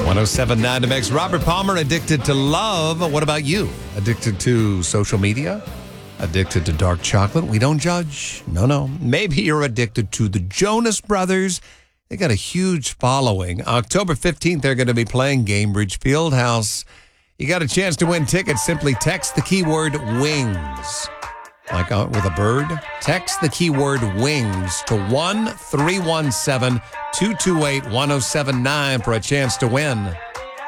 1079 to Mix. Robert Palmer, addicted to love. What about you? Addicted to social media? Addicted to dark chocolate? We don't judge. No. Maybe you're addicted to the Jonas Brothers. They got a huge following. October 15th, they're going to be playing Gainbridge Fieldhouse. You got a chance to win tickets. Simply text the keyword wings. Like with a bird? Text the keyword wings to 1-317-228-1079 for a chance to win.